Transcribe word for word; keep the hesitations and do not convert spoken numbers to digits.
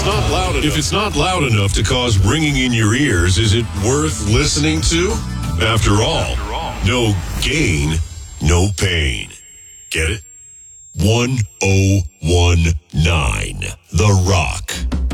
not loud enough, If it's not loud enough to cause ringing in your ears, is it worth listening to? After all, no gain, no pain. Get it? one oh one nine The Rock.